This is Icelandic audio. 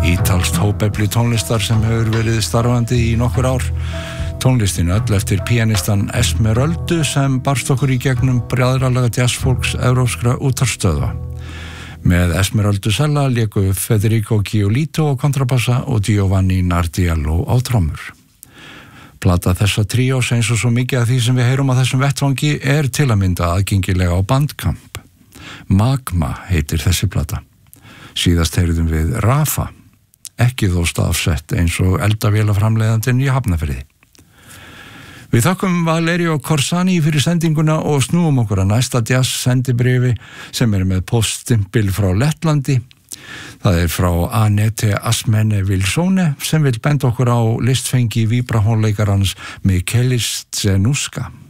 Ítalskt hópefli tónlistar sem hefur verið starfandi í nokkur ár. Tónlistin öll eftir pianistan Esmeraldu sem barst okkur í gegnum bræðralega jazzfólks evrópskra útvarpsstöðva. Með Esmeraldu Sella léku Federico Giolito á kontrabassa og Giovanni Nardiello á trommur. Plata þessa tríós eins og svo mikið af því sem við heyrum á þessum vettvangi til að mynda aðgengilega á Bandcamp. Magma heitir þessi plata. Síðast heyrðum við Rafa, ekki þó stafsett eins og eldavélaframleiðandinn í Hafnarfirði. Við þakkum Valerio Corsani fyrir sendinguna og snúum okkur að næsta jazz sendibrefi sem með poststimpil frá Lettlandi. Það frá Anette Asmene Vilsone sem vill benda okkur á listfengi víbrahónleikarans Michelis Zenuska.